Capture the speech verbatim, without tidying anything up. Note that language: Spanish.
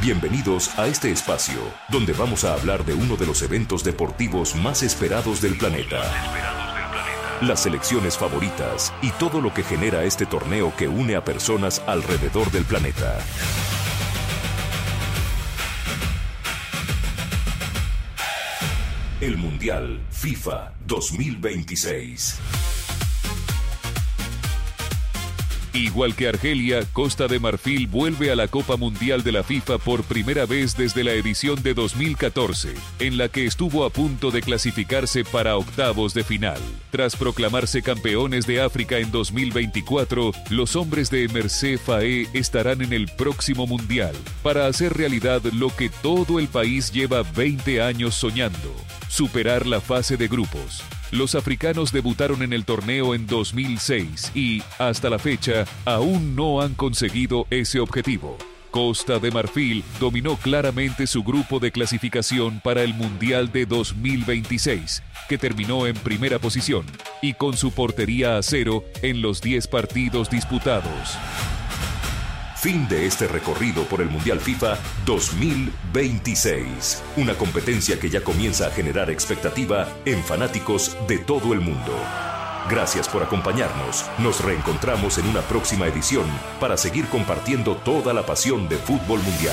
Bienvenidos a este espacio, donde vamos a hablar de uno de los eventos deportivos más esperados del planeta. Las selecciones favoritas y todo lo que genera este torneo que une a personas alrededor del planeta. El Mundial FIFA dos mil veintiséis. Igual que Argelia, Costa de Marfil vuelve a la Copa Mundial de la FIFA por primera vez desde la edición de dos mil catorce, en la que estuvo a punto de clasificarse para octavos de final. Tras proclamarse campeones de África en dos mil veinticuatro, los hombres de Mercé Faé estarán en el próximo Mundial para hacer realidad lo que todo el país lleva veinte años soñando: superar la fase de grupos. Los africanos debutaron en el torneo en dos mil seis y, hasta la fecha, aún no han conseguido ese objetivo. Costa de Marfil dominó claramente su grupo de clasificación para el Mundial de dos mil veintiséis, que terminó en primera posición y con su portería a cero en los diez partidos disputados. Fin de este recorrido por el Mundial FIFA dos mil veintiséis. Una competencia que ya comienza a generar expectativa en fanáticos de todo el mundo. Gracias por acompañarnos. Nos reencontramos en una próxima edición para seguir compartiendo toda la pasión de fútbol mundial.